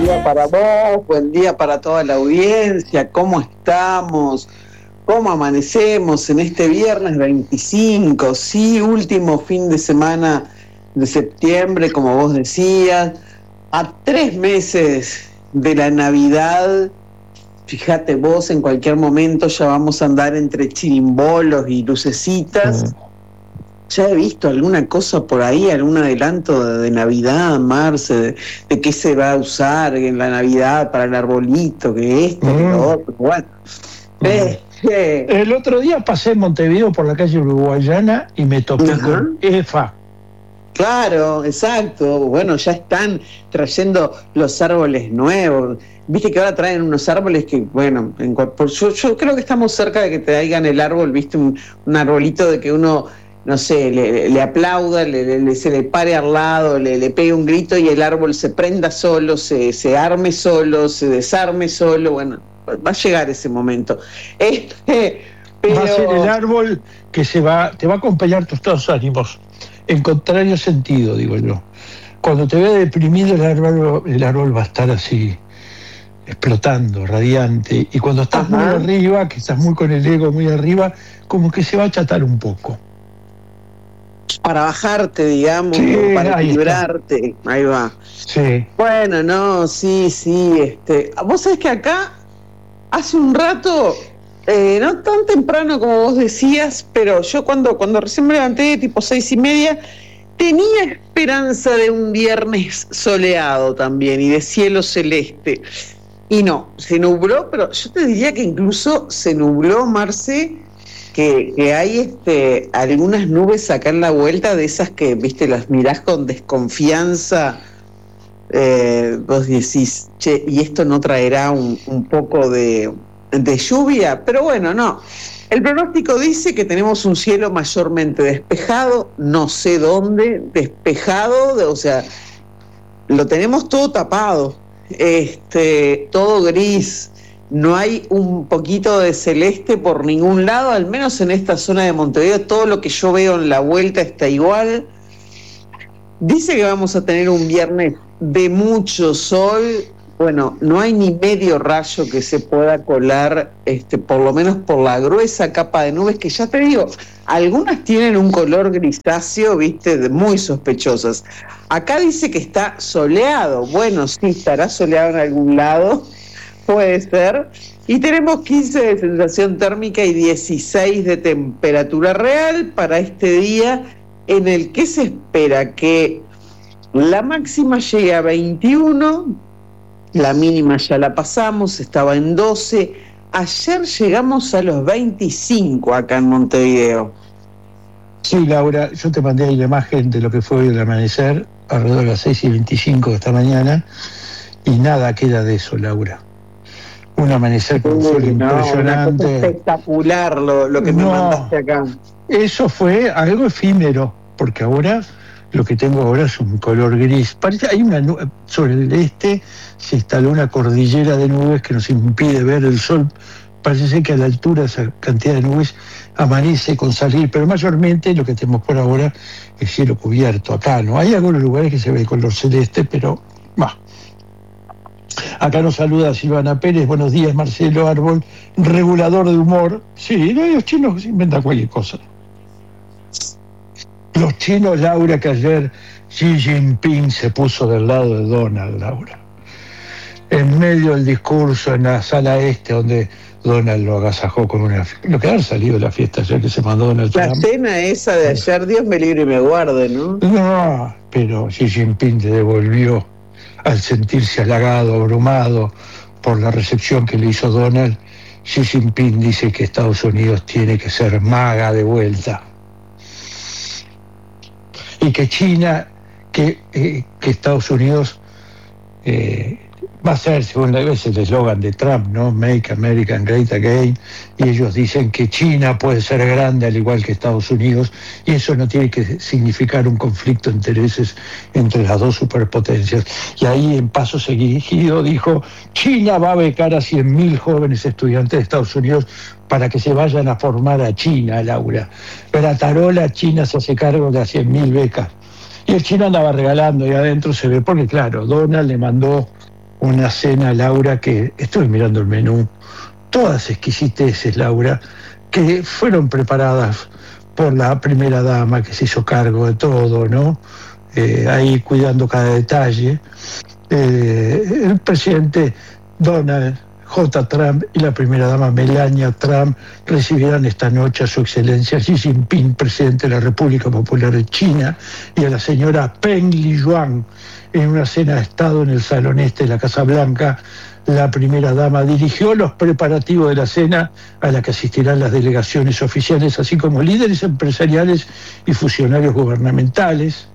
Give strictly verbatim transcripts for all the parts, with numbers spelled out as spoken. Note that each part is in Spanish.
día para vos, buen día para toda la audiencia. ¿Cómo estamos? ¿Cómo amanecemos en este viernes veinticinco? Sí, último fin de semana de septiembre, como vos decías, a tres meses de la Navidad. Fíjate vos, en cualquier momento ya vamos a andar entre chirimbolos y lucecitas. Mm. Ya he visto alguna cosa por ahí, algún adelanto de, de Navidad, Marce, de, de qué se va a usar en la Navidad para el arbolito, que esto, mm. que lo otro. Bueno, mm. eh, eh. El otro día pasé en Montevideo por la calle Uruguayana y me topé uh-huh. con EFA. Claro, exacto. Bueno, ya están trayendo los árboles nuevos. Viste que ahora traen unos árboles que, bueno, en, por, yo, yo creo que estamos cerca de que te traigan el árbol, viste, un, un arbolito de que uno, no sé, le, le aplauda, le, le, se le pare al lado, le, le pegue un grito y el árbol se prenda solo, se, se arme solo, se desarme solo. Bueno, va a llegar ese momento. Este, pero... Va a ser el árbol que se va, te va a acompañar tus todos ánimos. En contrario sentido, digo yo. Cuando te vea deprimido, el árbol, el árbol va a estar así, explotando, radiante. Y cuando estás Ajá. muy arriba, que estás muy con el ego muy arriba, como que se va a achatar un poco. Para bajarte, digamos, sí, para ahí equilibrarte. Está. Ahí va. Sí. Bueno, no, sí, sí. Este, vos sabés que acá, hace un rato... Eh, no tan temprano como vos decías, pero yo cuando, cuando recién me levanté, tipo seis y media, tenía esperanza de un viernes soleado también y de cielo celeste. Y no, se nubló, pero yo te diría que incluso se nubló, Marce, que, que hay este, algunas nubes acá en la vuelta, de esas que, viste, las mirás con desconfianza. Eh, vos decís, che, ¿y esto no traerá un, un poco de... de lluvia? Pero bueno, no. El pronóstico dice que tenemos un cielo mayormente despejado, no sé dónde, despejado, de, o sea, lo tenemos todo tapado, este, todo gris, no hay un poquito de celeste por ningún lado, al menos en esta zona de Montevideo, todo lo que yo veo en la vuelta está igual. Dice que vamos a tener un viernes de mucho sol. Bueno, no hay ni medio rayo que se pueda colar, este, por lo menos por la gruesa capa de nubes, que ya te digo, algunas tienen un color grisáceo, viste, de muy sospechosas. Acá dice que está soleado. Bueno, sí, estará soleado en algún lado, puede ser. Y tenemos quince de sensación térmica y dieciséis de temperatura real para este día, en el que se espera que la máxima llegue a veintiuno. La mínima ya la pasamos, estaba en doce. Ayer llegamos a los veinticinco acá en Montevideo. Sí, Laura, yo te mandé ahí la imagen de lo que fue hoy el amanecer, alrededor de las seis y veinticinco de esta mañana, y nada queda de eso, Laura. Un amanecer con un sol no, impresionante. Una cosa espectacular lo, lo que me no, mandaste acá. Eso fue algo efímero, porque ahora... Lo que tengo ahora es un color gris. Parece hay una nube, sobre el este se instaló una cordillera de nubes que nos impide ver el sol. Parece ser que a la altura esa cantidad de nubes amanece con salir, pero mayormente lo que tenemos por ahora es cielo cubierto. Acá no hay algunos lugares que se ve el color celeste, pero va. Acá nos saluda Silvana Pérez. Buenos días, Marcelo Árbol, regulador de humor. Sí, los chinos inventan cualquier cosa. Los chinos, Laura, que ayer Xi Jinping se puso del lado de Donald, Laura. En medio del discurso en la sala este, donde Donald lo agasajó con una... Lo que haber salido de la fiesta ayer que se mandó Donald La Trump. La cena esa de ayer, Dios me libre y me guarde, ¿no? No, pero Xi Jinping le devolvió, al sentirse halagado, abrumado por la recepción que le hizo Donald. Xi Jinping dice que Estados Unidos tiene que ser maga de vuelta. Y que China, que, eh, que Estados Unidos eh, va a ser, según la vez, el eslogan de Trump, ¿no? Make America Great Again, y ellos dicen que China puede ser grande al igual que Estados Unidos, y eso no tiene que significar un conflicto de intereses entre las dos superpotencias. Y ahí, en paso seguido, dijo, China va a becar a cien mil jóvenes estudiantes de Estados Unidos para que se vayan a formar a China, Laura. Pero a Tarola, China se hace cargo de cien mil becas. Y el chino andaba regalando y adentro se ve, porque claro, Donald le mandó una cena, Laura, que estuve mirando el menú, todas exquisiteces, Laura, que fueron preparadas por la primera dama, que se hizo cargo de todo, ¿no? Eh, ahí cuidando cada detalle. Eh, el presidente Donald J. Trump y la primera dama Melania Trump recibirán esta noche a su excelencia Xi Jinping, presidente de la República Popular de China, y a la señora Peng Liyuan en una cena de Estado en el Salón Este de la Casa Blanca. La primera dama dirigió los preparativos de la cena, a la que asistirán las delegaciones oficiales, así como líderes empresariales y funcionarios gubernamentales.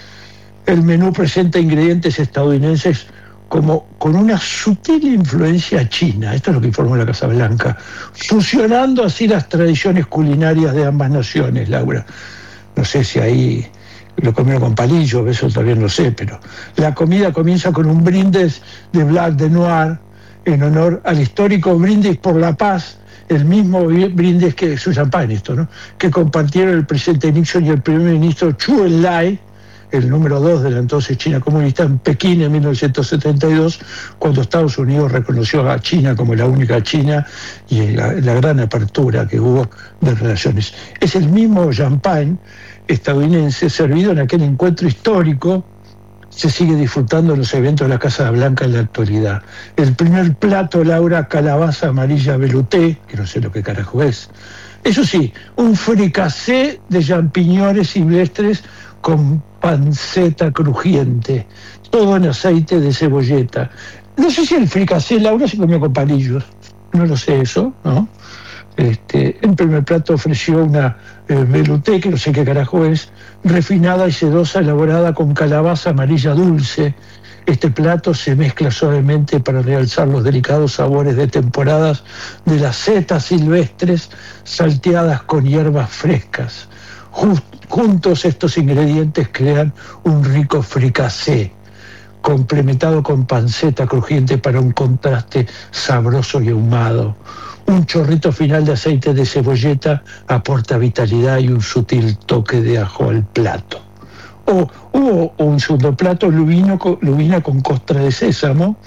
El menú presenta ingredientes estadounidenses como con una sutil influencia china, esto es lo que informó la Casa Blanca, fusionando así las tradiciones culinarias de ambas naciones, Laura. No sé si ahí lo comieron con palillos, eso todavía no sé, pero la comida comienza con un brindis de Blanc de Noir, en honor al histórico brindis por la paz, el mismo brindis que su champán, esto, ¿no?, que compartieron el presidente Nixon y el primer ministro Zhou Enlai, el número dos de la entonces China comunista, en Pekín en mil novecientos setenta y dos, cuando Estados Unidos reconoció a China como la única China y la, la gran apertura que hubo de relaciones. Es el mismo champán estadounidense servido en aquel encuentro histórico, se sigue disfrutando en los eventos de la Casa Blanca en la actualidad. El primer plato, Laura, calabaza amarilla velouté, que no sé lo que carajo es. Eso sí, un fricassé de champiñones silvestres con panceta crujiente, todo en aceite de cebolleta. No sé si el fricassé, Laura, se comió con palillos, no lo sé eso, ¿no? Este, el primer plato ofreció una eh, velouté, que no sé qué carajo es, refinada y sedosa, elaborada con calabaza amarilla dulce. Este plato se mezcla suavemente para realzar los delicados sabores de temporadas de las setas silvestres salteadas con hierbas frescas. Just, juntos estos ingredientes crean un rico fricassé, complementado con panceta crujiente para un contraste sabroso y ahumado. Un chorrito final de aceite de cebolleta aporta vitalidad y un sutil toque de ajo al plato. O hubo un segundo plato, lubino, lubina con costra de sésamo,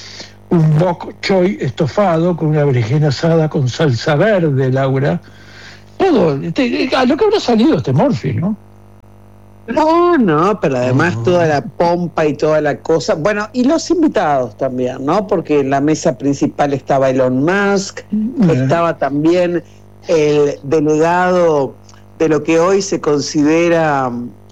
un bok choy estofado con una berenjena asada con salsa verde, Laura. Todo, te, a lo que habrá salido este Morphy, ¿no? No, no, pero además no. Toda la pompa y toda la cosa. Bueno, y los invitados también, ¿no? Porque en la mesa principal estaba Elon Musk, eh. estaba también el delegado de lo que hoy se considera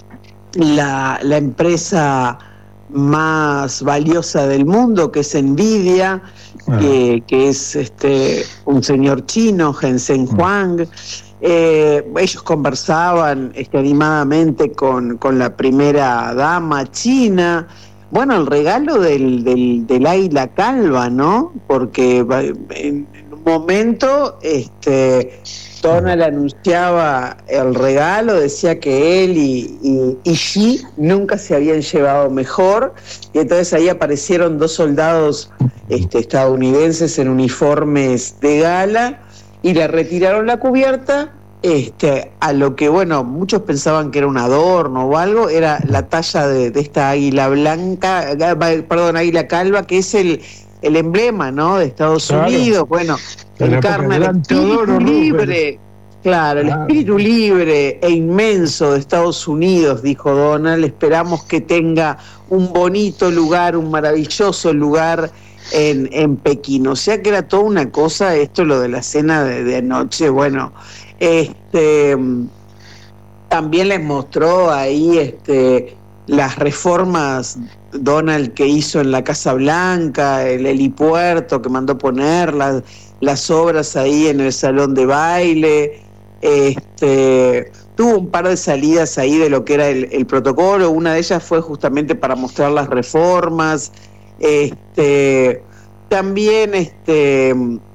la, la empresa más valiosa del mundo, que es Nvidia, ah. que, que es este un señor chino, Jensen Huang. Eh, ellos conversaban este, animadamente con, con la primera dama china. Bueno, el regalo del, del, del águila calva, ¿no? Porque en, en un momento este, Donald anunciaba el regalo, decía que él y, y, y Xi nunca se habían llevado mejor, y entonces ahí aparecieron dos soldados este, estadounidenses en uniformes de gala, y le retiraron la cubierta, este, a lo que, bueno, muchos pensaban que era un adorno o algo, era la talla de, de esta águila blanca, perdón, águila calva, que es el, el emblema, ¿no?, de Estados claro. Unidos. Bueno, encarna el espíritu libre, claro, el espíritu libre e inmenso de Estados Unidos, dijo Donald. Esperamos que tenga un bonito lugar, un maravilloso lugar En, en Pekín. O sea que era toda una cosa esto, lo de la cena de, de anoche. Bueno, este también les mostró ahí este las reformas Donald que hizo en la Casa Blanca, el helipuerto que mandó poner, las, las obras ahí en el salón de baile. Este tuvo un par de salidas ahí de lo que era el, el protocolo. Una de ellas fue justamente para mostrar las reformas. Este también este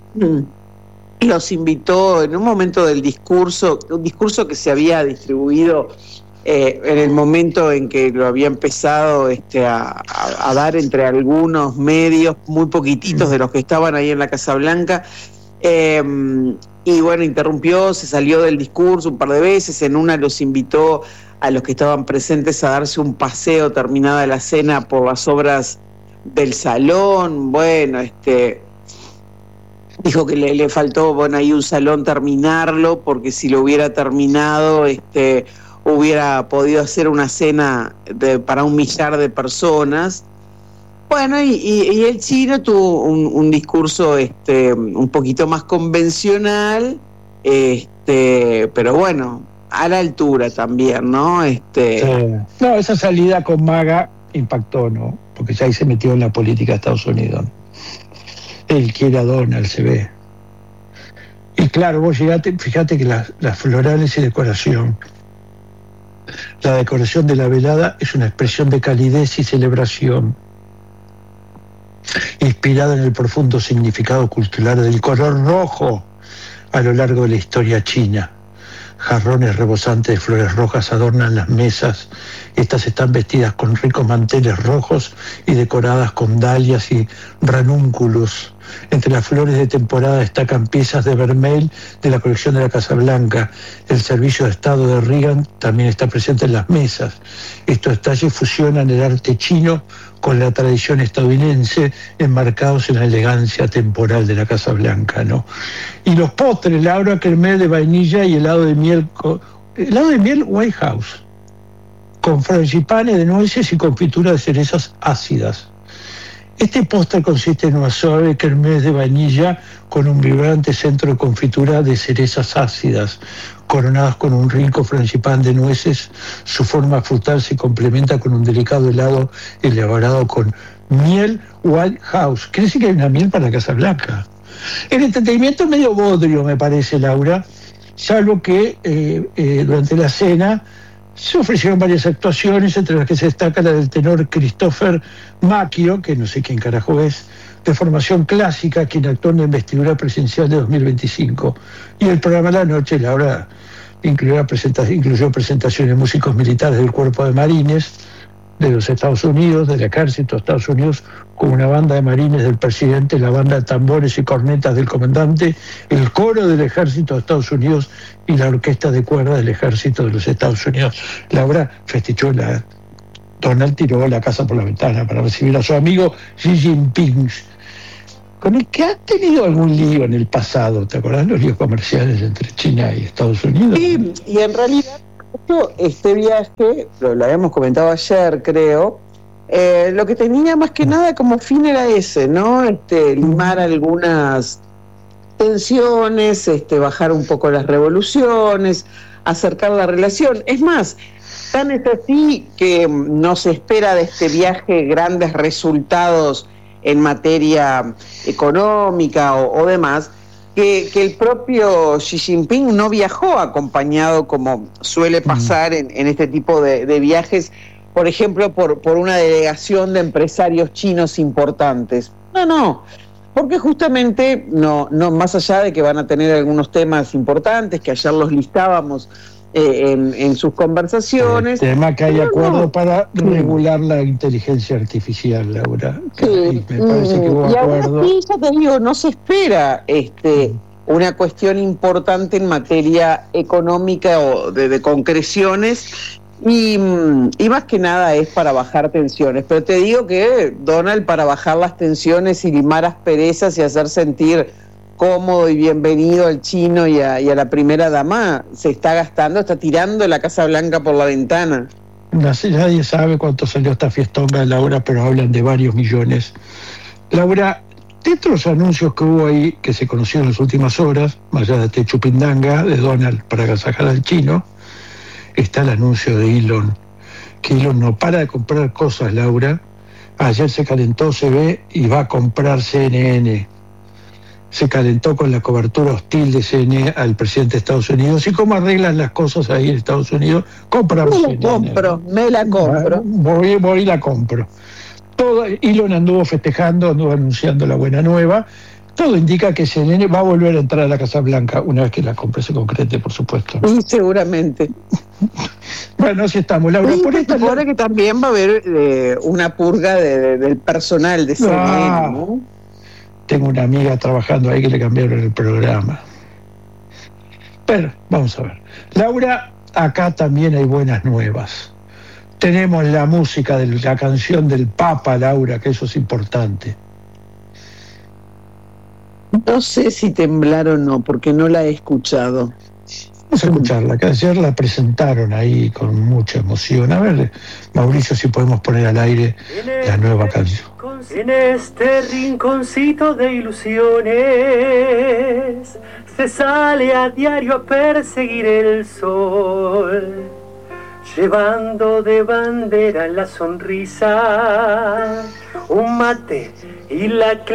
los invitó en un momento del discurso, un discurso que se había distribuido eh, en el momento en que lo había empezado este, a, a, a dar entre algunos medios, muy poquititos de los que estaban ahí en la Casa Blanca, eh, y bueno, interrumpió, se salió del discurso un par de veces. En una los invitó a los que estaban presentes a darse un paseo terminada la cena por las obras del salón, bueno, este dijo que le, le faltó, bueno, ahí un salón terminarlo, porque si lo hubiera terminado, este hubiera podido hacer una cena de, para un millar de personas. Bueno, y, y, y el chino tuvo un, un discurso este un poquito más convencional, este pero bueno, a la altura también, ¿no? Este sí. No, esa salida con MAGA impactó, ¿no? Porque ya ahí se metió en la política de Estados Unidos. Él quiere a Donald, se ve. Y claro, vos llegaste, fíjate que las, las florales y decoración, la decoración de la velada es una expresión de calidez y celebración, inspirada en el profundo significado cultural del color rojo a lo largo de la historia china. Jarrones rebosantes de flores rojas adornan las mesas. Estas están vestidas con ricos manteles rojos y decoradas con dalias y ranúnculos. Entre las flores de temporada destacan piezas de vermel de la colección de la Casa Blanca. El servicio de Estado de Reagan también está presente en las mesas. Estos detalles fusionan el arte chino con la tradición estadounidense, enmarcados en la elegancia temporal de la Casa Blanca, ¿no? Y los postres, Laura, kermés de vainilla y helado de miel, helado de miel White House, con frangipane de nueces y confitura de cerezas ácidas. Este postre consiste en una suave kermés de vainilla con un vibrante centro de confitura de cerezas ácidas, coronadas con un rico frangipán de nueces. Su forma frutal se complementa con un delicado helado elaborado con miel White House. Quiere decir que hay una miel para la Casa Blanca. El entretenimiento es medio bodrio, me parece, Laura, salvo que eh, eh, durante la cena se ofrecieron varias actuaciones, entre las que se destaca la del tenor Christopher Macchio, que no sé quién carajo es, de formación clásica, quien actuó en la investidura presidencial de dos mil veinticinco. Y el programa de la noche, Laura, incluyó, presentaciones, incluyó presentaciones de músicos militares del Cuerpo de Marines de los Estados Unidos, del Ejército de Estados Unidos, con una banda de marines del presidente, la banda de tambores y cornetas del comandante, el coro del Ejército de Estados Unidos y la orquesta de cuerdas del Ejército de los Estados Unidos. Laura festejó la... Donald tiró la casa por la ventana para recibir a su amigo Xi Jinping, con el que ha tenido algún lío en el pasado. ¿Te acordás los líos comerciales entre China y Estados Unidos? Sí, y en realidad este viaje, lo, lo habíamos comentado ayer, creo, eh, lo que tenía más que nada como fin era ese, ¿no? Este, limar algunas tensiones, este, bajar un poco las revoluciones, acercar la relación. Es más, tan es así que no se espera de este viaje grandes resultados en materia económica o, o demás, que, que el propio Xi Jinping no viajó acompañado, como suele pasar en, en este tipo de, de viajes, por ejemplo, por, por una delegación de empresarios chinos importantes. No, no, porque justamente, no, no, más allá de que van a tener algunos temas importantes, que ayer los listábamos eh, en, en sus conversaciones. El tema que hay no, acuerdo no. para regular la inteligencia artificial, Laura. Sí, me parece que hubo y acuerdo. ahora sí, ya te digo, no se espera este una cuestión importante en materia económica o de, de concreciones, y, y más que nada es para bajar tensiones. Pero te digo que Donald, para bajar las tensiones y limar asperezas y hacer sentir cómodo y bienvenido al chino y a, y a la primera dama, se está gastando, está tirando la Casa Blanca por la ventana. Nadie sabe cuánto salió esta fiestonga, Laura, pero hablan de varios millones. Laura, dentro de los anuncios que hubo ahí, que se conocieron en las últimas horas, más allá de este chupindanga de Donald para agasajar al chino, está el anuncio de Elon, que Elon no para de comprar cosas, Laura. Ayer se calentó, se ve, y va a comprar C N N. Se calentó con la cobertura hostil de C N N al presidente de Estados Unidos. ¿Y cómo arreglan las cosas ahí en Estados Unidos? Compramos Me la C N N. compro, me la compro. Voy, voy y la compro. Todo, Elon anduvo festejando, anduvo anunciando la buena nueva. Todo indica que C N N va a volver a entrar a la Casa Blanca una vez que la compra se concrete, por supuesto. Y seguramente. Bueno, así estamos, Laura. Y por esta ahora que también va a haber eh, una purga de, de, del personal de C N N, ah, ¿no? Tengo una amiga trabajando ahí que le cambiaron el programa. Pero, vamos a ver. Laura, acá también hay buenas nuevas. tenemos la música de la canción del Papa, Laura, que eso es importante. No sé si temblar o no, porque no la he escuchado. Vamos a escucharla, que ayer la presentaron ahí con mucha emoción. A ver, Mauricio, si podemos poner al aire la nueva canción. En este rinconcito de ilusiones se sale a diario a perseguir el sol, llevando de bandera la sonrisa, un mate y la